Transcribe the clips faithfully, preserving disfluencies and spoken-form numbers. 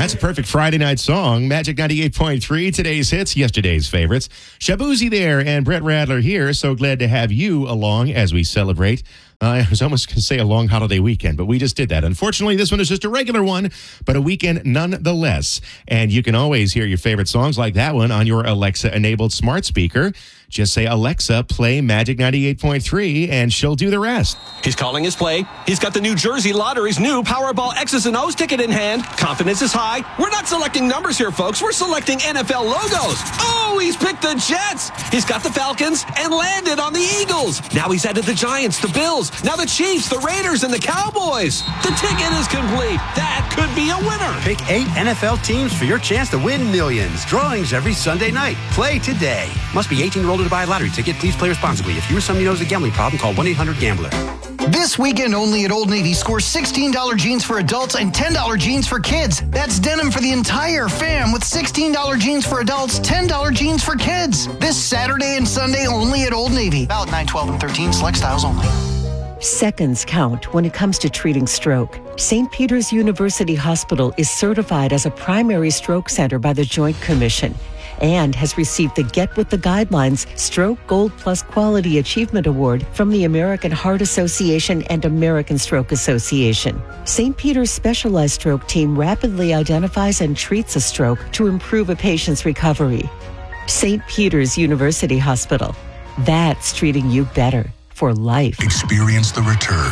That's a perfect Friday night song. Magic ninety-eight point three, today's hits, yesterday's favorites. Shabuzi there and Brett Radler here. So glad to have you along as we celebrate. Uh, I was almost going to say a long holiday weekend, but we just did that. Unfortunately, this one is just a regular one, but a weekend nonetheless. And you can always hear your favorite songs like that one on your Alexa-enabled smart speaker. Just say, Alexa, play Magic ninety-eight point three, and she'll do the rest. He's calling his play. He's got the New Jersey Lottery's new Powerball X's and O's ticket in hand. Confidence is high. We're not selecting numbers here, folks. We're selecting N F L logos. Oh, he's picked the Jets. He's got the Falcons and landed on the Eagles. Now he's added the Giants, the Bills, now the Chiefs, the Raiders, and the Cowboys. The ticket is complete. That could be a winner. Pick eight N F L teams for your chance to win millions. Drawings every Sunday night. Play today. Must be eighteen year old to buy a lottery ticket. Please play responsibly. If you or somebody knows a gambling problem, call one eight hundred gambler. This weekend only at Old Navy, score sixteen dollars jeans for adults and ten dollars jeans for kids. That's denim for the entire fam with sixteen dollars jeans for adults, ten dollars jeans for kids. This Saturday and Sunday only at Old Navy. Valid nine, twelve, and thirteen, select styles only. Seconds count when it comes to treating stroke. Saint Peter's University Hospital is certified as a primary stroke center by the Joint Commission and has received the Get With The Guidelines Stroke Gold Plus Quality Achievement Award from the American Heart Association and American Stroke Association. Saint Peter's specialized stroke team rapidly identifies and treats a stroke to improve a patient's recovery. Saint Peter's University Hospital. That's treating you better for life. Experience the return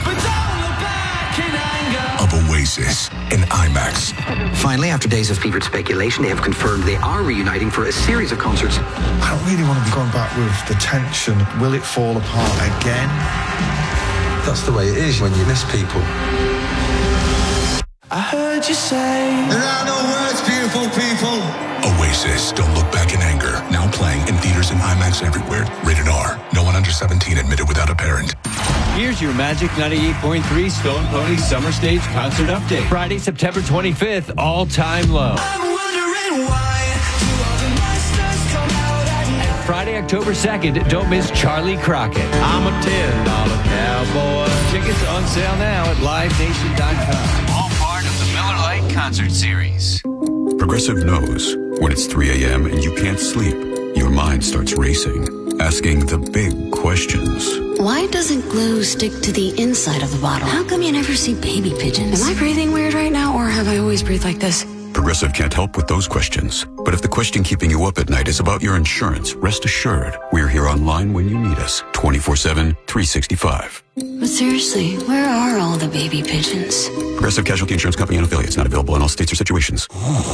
of Oasis in IMAX. Finally, after days of fevered speculation, they have confirmed they are reuniting for a series of concerts. I don't really want to be going back with the tension. Will it fall apart again? That's the way it is when you miss people. I heard you say there are no words, beautiful people. Oasis, Don't Look Back in Anger. Now playing in theaters and IMAX everywhere. Rated R. No one under seventeen admitted without a parent. Here's your Magic ninety-eight point three Stone Pony Summer Stage Concert Update. Friday, September twenty-fifth, all-time low. I'm wondering why do all the monsters come out at night? And Friday, October second, don't miss Charlie Crockett. I'm a ten dollar cowboy. Tickets on sale now at live nation dot com. All part of the Miller Lite Concert Series. Progressive knows when it's three a.m. and you can't sleep, your mind starts racing, asking the big questions. Why doesn't glue stick to the inside of the bottle? How come you never see baby pigeons? Am I breathing weird right now, or have I always breathed like this? Progressive can't help with those questions. But if the question keeping you up at night is about your insurance, rest assured, we're here online when you need us, twenty-four seven, three sixty-five. But seriously, where are all the baby pigeons? Progressive Casualty Insurance Company and affiliates, not available in all states or situations.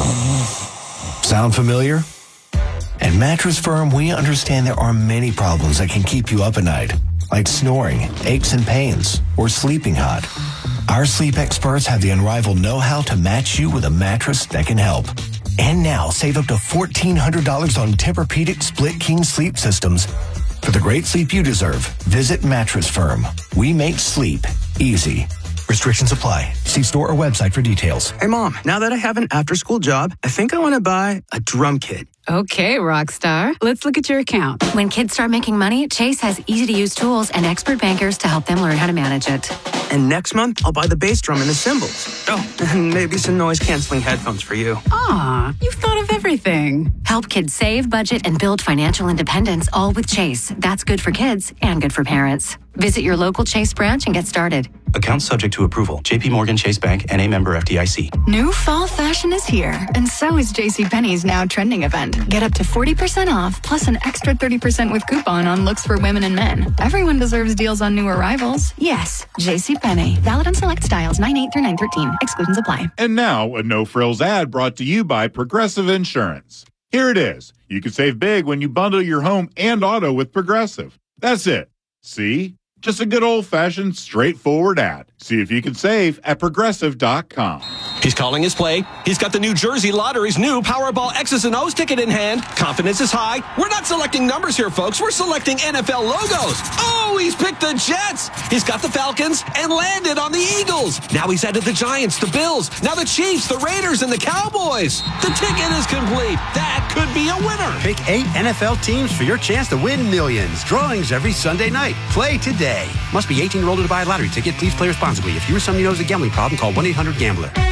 Sound familiar? At Mattress Firm, we understand there are many problems that can keep you up at night, like snoring, aches and pains, or sleeping hot. Our sleep experts have the unrivaled know-how to match you with a mattress that can help. And now, save up to fourteen hundred dollars on Tempur-Pedic Split King sleep systems. For the great sleep you deserve, visit Mattress Firm. We make sleep easy. Restrictions apply. See store or website for details. Hey, Mom, now that I have an after-school job, I think I want to buy a drum kit. Okay, Rockstar. Let's look at your account. When kids start making money, Chase has easy-to-use tools and expert bankers to help them learn how to manage it. And next month, I'll buy the bass drum and the cymbals. Oh, and maybe some noise-canceling headphones for you. Aw, you've thought of everything. Help kids save, budget, and build financial independence, all with Chase. That's good for kids and good for parents. Visit your local Chase branch and get started. Account subject to approval. J P Morgan Chase Bank, N A member F D I C. New fall fashion is here, and so is JCPenney's Now Trending event. Get up to forty percent off, plus an extra thirty percent with coupon on looks for women and men. Everyone deserves deals on new arrivals. Yes, JCPenney. Valid on select styles, nine eight through nine thirteen. Exclusions apply. And now, a no-frills ad brought to you by Progressive Insurance. Here it is. You can save big when you bundle your home and auto with Progressive. That's it. See? Just a good old-fashioned, straightforward ad. See if you can save at Progressive dot com. He's calling his play. He's got the New Jersey Lottery's new Powerball X's and O's ticket in hand. Confidence is high. We're not selecting numbers here, folks. We're selecting N F L logos. Oh, he's picked the Jets. He's got the Falcons and landed on the Eagles. Now he's added the Giants, the Bills, now the Chiefs, the Raiders, and the Cowboys. The ticket is complete. That could be a winner. Pick eight N F L teams for your chance to win millions. Drawings every Sunday night. Play today. Must be eighteen year old to buy a lottery ticket. Please play responsibly. If you or somebody knows a gambling problem, call one eight hundred gambler.